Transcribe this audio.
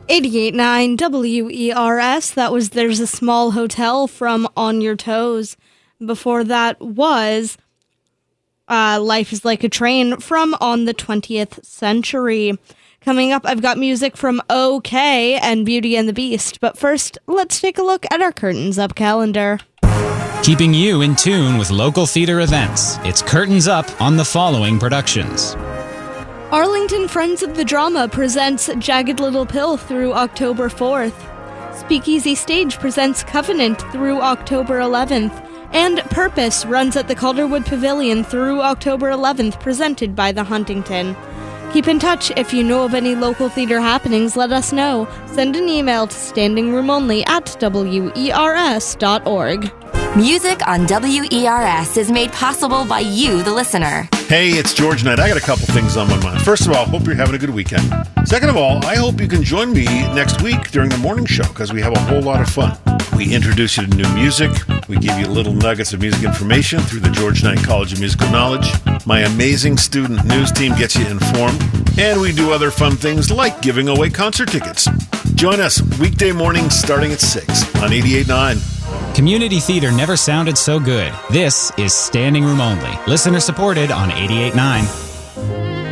88.9 WERS. That was There's a Small Hotel from On Your Toes. Before that was Life is Like a Train from On the 20th Century. Coming up, I've got music from OK and Beauty and the Beast. But first, let's take a look at our Curtains Up calendar. Keeping you in tune with local theater events, it's Curtains Up on the following productions. Arlington Friends of the Drama presents Jagged Little Pill through October 4th. Speakeasy Stage presents Covenant through October 11th. And Purpose runs at the Calderwood Pavilion through October 11th, presented by the Huntington. Keep in touch. If you know of any local theater happenings, let us know. Send an email to standingroomonly@wers.org. Music on WERS is made possible by you, the listener. Hey, it's George Knight. I got a couple things on my mind. First of all, hope you're having a good weekend. Second of all, I hope you can join me next week during the morning show because we have a whole lot of fun. We introduce you to new music. We give you little nuggets of music information through the George Knight College of Musical Knowledge. My amazing student news team gets you informed. And we do other fun things like giving away concert tickets. Join us weekday mornings starting at 6 on 88.9. Community theater never sounded so good. This is Standing Room Only, listener supported on 88.9.